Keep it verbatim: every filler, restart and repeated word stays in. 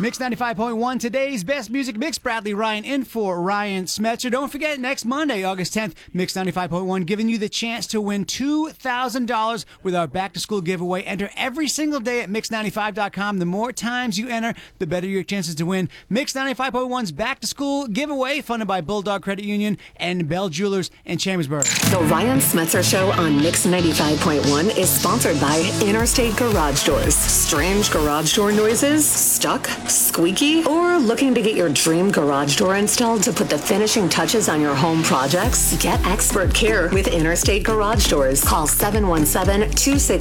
Mix ninety-five point one, today's best music mix. Bradley Ryan in for Ryan Smetzer. Don't forget, next Monday, August tenth, Mix ninety-five point one giving you the chance to win two thousand dollars with our back-to-school giveaway. Enter every single day at mix ninety-five dot com. The more times you enter, the better your chances to win. Mix ninety-five point one's back-to-school giveaway, funded by Bulldog Credit Union and Bell Jewelers in Chambersburg. The Ryan Smetzer Show on Mix ninety-five point one is sponsored by Interstate Garage Doors. Strange garage door noises? Stuck? Squeaky? Or looking to get your dream garage door installed to put the finishing touches on your home projects? Get expert care with Interstate Garage Doors. Call seven one seven, two six